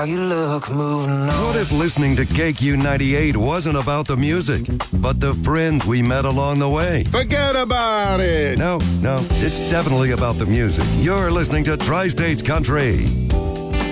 how you look moving on. What if listening to KQ98 wasn't about the music, but the friends we met along the way? Forget about it. No, it's definitely about the music. You're listening to Tri-States Country.